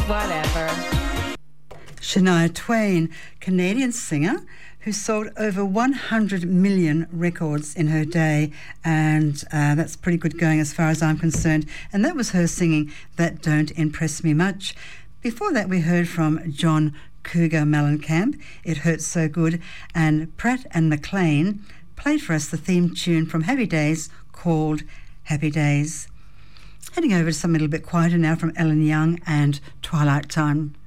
whatever. Shania Twain, Canadian singer who sold over 100 million records in her day, and that's pretty good going as far as I'm concerned. And that was her singing That Don't Impress Me Much. Before that, we heard from John Cougar Mellencamp, It Hurts So Good, and Pratt and McLean played for us the theme tune from Happy Days called Happy Days. Heading over to something a little bit quieter now from Ellen Young and Twilight Time.